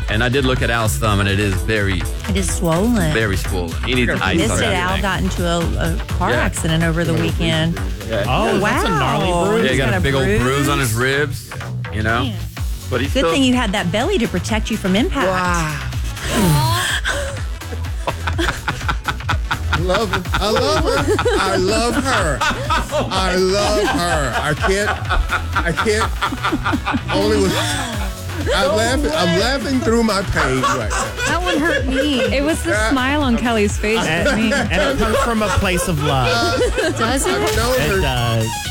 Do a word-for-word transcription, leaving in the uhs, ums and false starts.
And I did look at Al's thumb, and it is very, It is swollen. very swollen. He needs ice. Missed on it. Al everything. got into a, a car Yeah. accident over the weekend. Yeah. Oh, wow. that's a gnarly bruise. Yeah, he got, got a a big old bruise. bruise on his ribs. You know, Man. but he's Good still. thing you had that belly to protect you from impact. I love her. I love her. I love her. I love her. I can't. I can't. Only with. I'm laughing. I'm laughing through my pain right now. That one hurt me. It was the smile on Kelly's face And, for me. and it comes from a place of love. Does it? I've known It her. does.